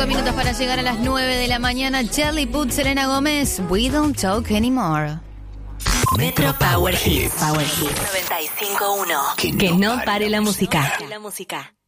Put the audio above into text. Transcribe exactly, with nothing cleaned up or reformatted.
Cinco minutos para llegar a las nueve de la mañana. Charlie Puth, Selena Gómez, We Don't Talk Anymore. Metro Power Hits. Power Hits noventa y cinco punto uno. Que no pare la música. La música.